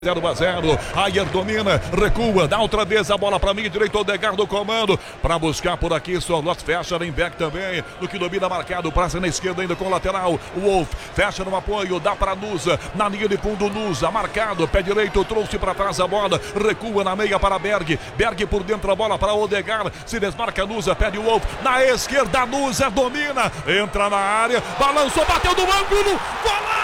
0-0, Ayer domina, recua, dá outra vez a bola para mim, direito ao Odegaard do comando, para buscar por aqui, Sorlot fecha, vem back também, no que domina marcado, praça na esquerda ainda com o lateral, o Wolf fecha no apoio, dá para Nusa, na linha de fundo Nusa, marcado, pé direito, trouxe para trás a bola, recua na meia para Berg, Berg por dentro a bola para Odegaard, se desmarca Nusa, pede o Wolf, na esquerda Nusa domina, entra na área, balançou, bateu do ângulo, golaço!